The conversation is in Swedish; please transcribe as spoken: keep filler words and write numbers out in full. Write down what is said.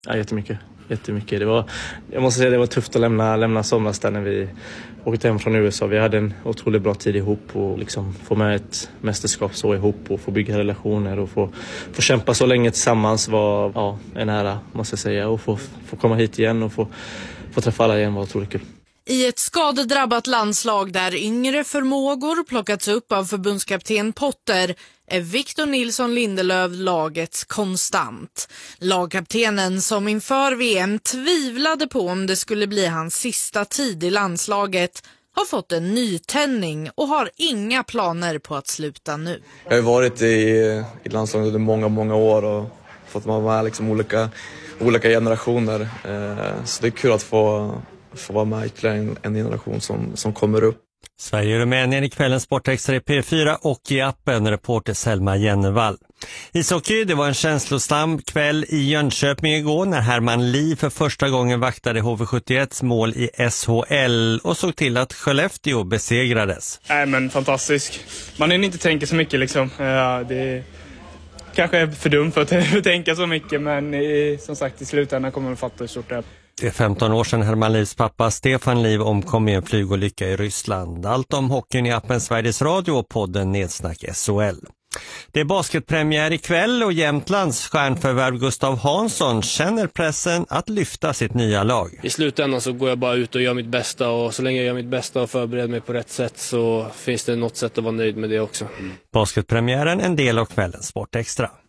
Ja, jättemycket. Jättemycket. Det var, jag måste säga det var tufft att lämna, lämna somras där när vi åkte hem från U S A. Vi hade en otroligt bra tid ihop och liksom få med ett mästerskap så ihop och få bygga relationer och få, få kämpa så länge tillsammans var ja, en ära, måste jag säga. Och få, få komma hit igen och få, få träffa alla igen var otroligt kul. I ett skadedrabbat landslag där yngre förmågor plockats upp av förbundskapten Potter är Victor Nilsson Lindelöf lagets konstant. Lagkaptenen som inför V M tvivlade på om det skulle bli hans sista tid i landslaget har fått en nytändning och har inga planer på att sluta nu. Jag har varit i, i landslaget under många, många år och fått vara med liksom olika, olika generationer. Eh, så det är kul att få... få vara med ytterligare en, en generation som, som kommer upp. Sverige och Rumänien i kvällens Sportextra i P fyra och i appen, reporter Selma Jennevall. Ishockey, det var en känslosam kväll i Jönköping igår när Herman Lee för första gången vaktade H V sjuttioett mål i S H L och såg till att Skellefteå besegrades. Nej men fantastisk. Man hinner inte tänka så mycket liksom. Ja, det kanske är för dumt för att tänka så mycket, men i, som sagt i slutändan kommer man fatta hur stort det är. Det är femton år sedan Herman Livs pappa Stefan Liv omkom i en flygolycka i Ryssland. Allt om hockeyn i appen Sveriges Radio och podden Nedsnack S H L. Det är basketpremiär ikväll och Jämtlands stjärnförvärv Gustav Hansson känner pressen att lyfta sitt nya lag. I slutändan så går jag bara ut och gör mitt bästa, och så länge jag gör mitt bästa och förbereder mig på rätt sätt så finns det något sätt att vara nöjd med det också. Basketpremiären en del av kvällens Sportextra.